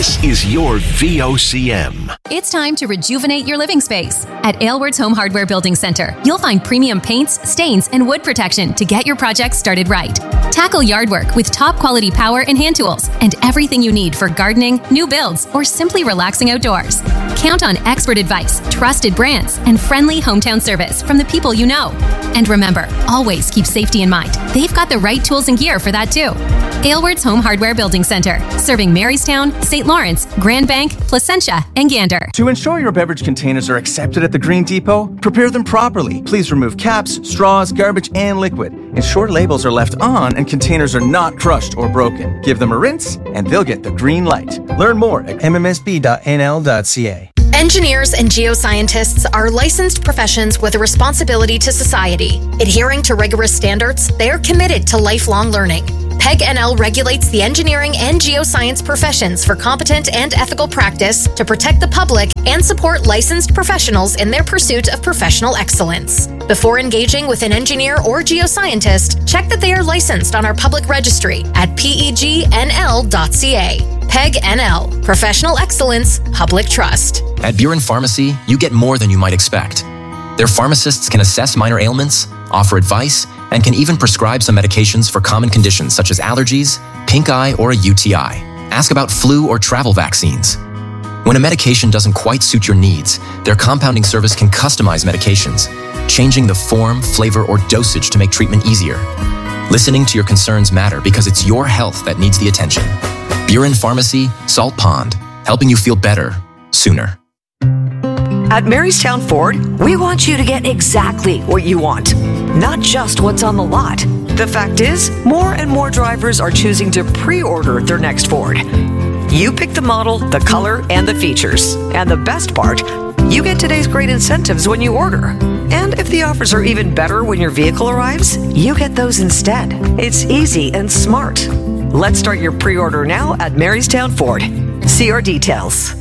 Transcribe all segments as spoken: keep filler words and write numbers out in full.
This is your V O C M. It's time to rejuvenate your living space. At Aylward's Home Hardware Building Center, you'll find premium paints, stains, and wood protection to get your project started right. Tackle yard work with top quality power and hand tools and everything you need for gardening, new builds, or simply relaxing outdoors. Count on expert advice, trusted brands, and friendly hometown service from the people you know. And remember, always keep safety in mind. They've got the right tools and gear for that too. Aylward's Home Hardware Building Center, serving Marystown, Saint Lawrence, Grand Bank, Placentia, and Gander. To ensure your beverage containers are accepted at the Green Depot, prepare them properly. Please remove caps, straws, garbage, and liquid. Ensure labels are left on and containers are not crushed or broken. Give them a rinse, and they'll get the green light. Learn more at m m s b dot n l dot c a. Engineers and geoscientists are licensed professions with a responsibility to society. Adhering to rigorous standards, they are committed to lifelong learning. P E G N L regulates the engineering and geoscience professions for competent and ethical practice to protect the public and support licensed professionals in their pursuit of professional excellence. Before engaging with an engineer or geoscientist, check that they are licensed on our public registry at p e g n l dot c a. P E G N L, Professional Excellence, Public Trust. At Buren Pharmacy, you get more than you might expect. Their pharmacists can assess minor ailments, offer advice, and can even prescribe some medications for common conditions such as allergies, pink eye, or a U T I. Ask about flu or travel vaccines. When a medication doesn't quite suit your needs, their compounding service can customize medications, changing the form, flavor, or dosage to make treatment easier. Listening to your concerns matter because it's your health that needs the attention. Buren Pharmacy, Salt Pond, helping you feel better, sooner. At Marystown Ford, we want you to get exactly what you want, not just what's on the lot. The fact is, more and more drivers are choosing to pre-order their next Ford. You pick the model, the color, and the features. And the best part, you get today's great incentives when you order. And if the offers are even better when your vehicle arrives, you get those instead. It's easy and smart. Let's start your pre-order now at Marystown Ford. See our details.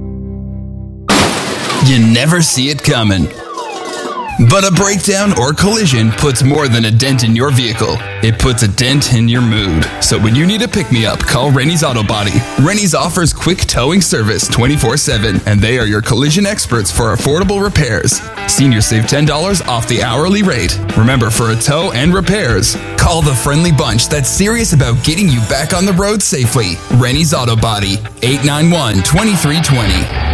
You never see it coming. But a breakdown or collision puts more than a dent in your vehicle. It puts a dent in your mood. So when you need a pick-me-up, call Rennie's Auto Body. Rennie's offers quick towing service twenty-four seven, and they are your collision experts for affordable repairs. Seniors save ten dollars off the hourly rate. Remember, for a tow and repairs, call the friendly bunch that's serious about getting you back on the road safely. Rennie's Auto Body, eight nine one, two three two zero.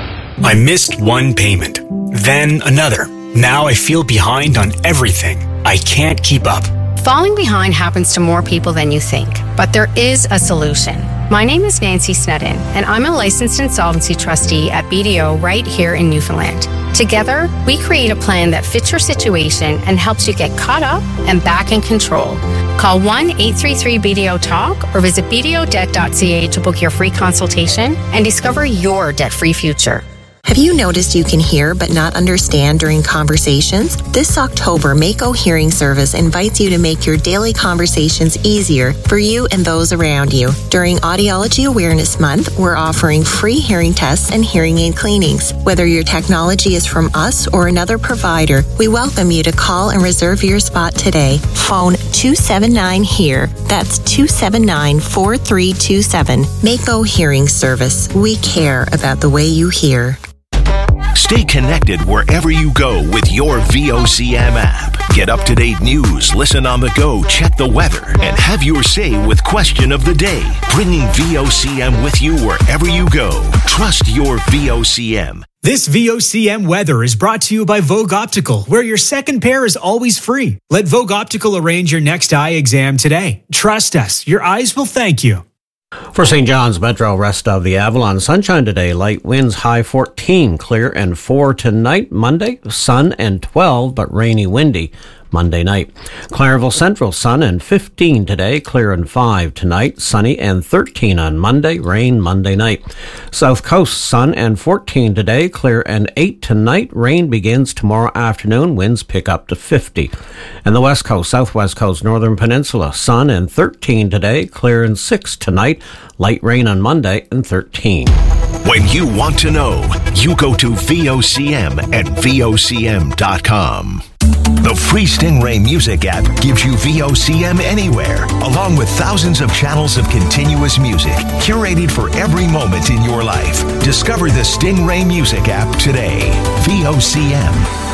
I missed one payment, then another. Now I feel behind on everything. I can't keep up. Falling behind happens to more people than you think, but there is a solution. My name is Nancy Snedden, and I'm a licensed insolvency trustee at B D O right here in Newfoundland. Together, we create a plan that fits your situation and helps you get caught up and back in control. Call one eight three three B D O talk or visit b d o debt dot c a to book your free consultation and discover your debt-free future. Have you noticed you can hear but not understand during conversations? This October, Mako Hearing Service invites you to make your daily conversations easier for you and those around you. During Audiology Awareness Month, we're offering free hearing tests and hearing aid cleanings. Whether your technology is from us or another provider, we welcome you to call and reserve your spot today. Phone two seven nine HEAR. That's two seven nine, four three two seven. Mako Hearing Service. We care about the way you hear. Stay connected wherever you go with your V O C M app. Get up-to-date news, listen on the go, check the weather, and have your say with Question of the Day. Bringing V O C M with you wherever you go. Trust your V O C M. This V O C M weather is brought to you by Vogue Optical, where your second pair is always free. Let Vogue Optical arrange your next eye exam today. Trust us, your eyes will thank you. For Saint John's Metro, rest of the Avalon, sunshine today, light winds, high fourteen, clear and four tonight. Monday, sun and twelve, but rainy, windy. Monday night. Clareville Central, sun and fifteen today, clear and five tonight, sunny and thirteen on Monday, rain Monday night. South Coast, sun and fourteen today, clear and eight tonight, rain begins tomorrow afternoon, winds pick up to fifty. And the West Coast, Southwest Coast, Northern Peninsula, sun and thirteen today, clear and six tonight, light rain on Monday and thirteen. When you want to know, you go to V O C M at V O C M dot com. The free Stingray Music app gives you V O C M anywhere, along with thousands of channels of continuous music, curated for every moment in your life. Discover the Stingray Music app today. V O C M.